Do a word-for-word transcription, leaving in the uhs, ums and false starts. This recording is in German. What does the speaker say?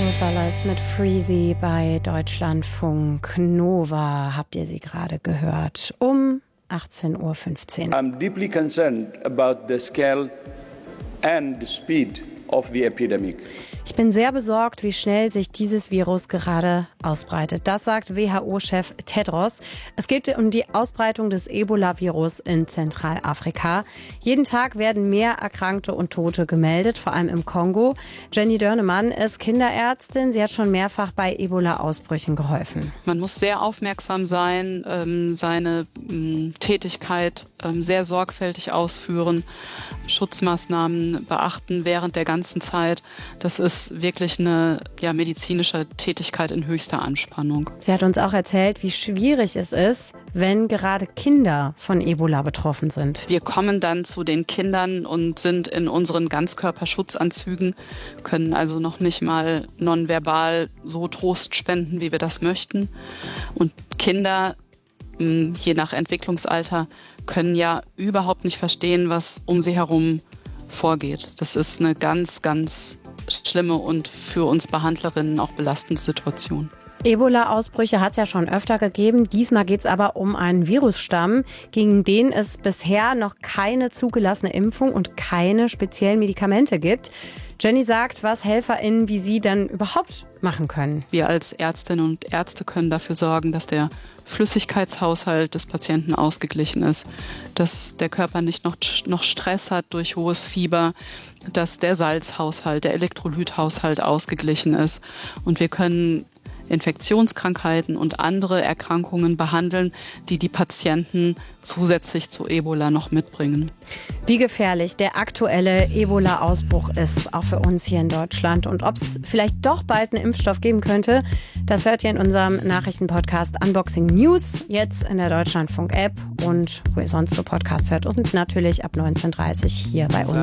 Fellas mit Freezy bei Deutschlandfunk Nova. Habt ihr sie gerade gehört? Um achtzehn Uhr fünfzehn. I'm deeply concerned about the scale and the speed of the epidemic. Ich bin sehr besorgt, wie schnell sich dieses Virus gerade ausbreitet. Das sagt W H O-Chef Tedros. Es geht um die Ausbreitung des Ebola-Virus in Zentralafrika. Jeden Tag werden mehr Erkrankte und Tote gemeldet, vor allem im Kongo. Jenny Dörnemann ist Kinderärztin. Sie hat schon mehrfach bei Ebola-Ausbrüchen geholfen. Man muss sehr aufmerksam sein, ähm, seine ähm, Tätigkeit ähm, sehr sorgfältig ausführen, Schutzmaßnahmen beachten während der ganzen Zeit. Das ist wirklich eine ja, medizinische Tätigkeit in höchster Anspannung. Sie hat uns auch erzählt, wie schwierig es ist, wenn gerade Kinder von Ebola betroffen sind. Wir kommen dann zu den Kindern und sind in unseren Ganzkörperschutzanzügen, können also noch nicht mal nonverbal so Trost spenden, wie wir das möchten. Und Kinder, je nach Entwicklungsalter, können ja überhaupt nicht verstehen, was um sie herum vorgeht. Das ist eine ganz, ganz schlimme und für uns Behandlerinnen auch belastende Situation. Ebola-Ausbrüche hat es ja schon öfter gegeben. Diesmal geht es aber um einen Virusstamm, gegen den es bisher noch keine zugelassene Impfung und keine speziellen Medikamente gibt. Jenny sagt, was HelferInnen wie Sie dann überhaupt machen können. Wir als Ärztinnen und Ärzte können dafür sorgen, dass der Flüssigkeitshaushalt des Patienten ausgeglichen ist, dass der Körper nicht noch, noch Stress hat durch hohes Fieber, dass der Salzhaushalt, der Elektrolythaushalt ausgeglichen ist. Und wir können Infektionskrankheiten und andere Erkrankungen behandeln, die die Patienten zusätzlich zu Ebola noch mitbringen. Wie gefährlich der aktuelle Ebola-Ausbruch ist, auch für uns hier in Deutschland. Und ob es vielleicht doch bald einen Impfstoff geben könnte, das hört ihr in unserem Nachrichtenpodcast Unboxing News, jetzt in der Deutschlandfunk-App und wo ihr sonst so Podcasts hört und natürlich ab neunzehn Uhr dreißig hier bei uns.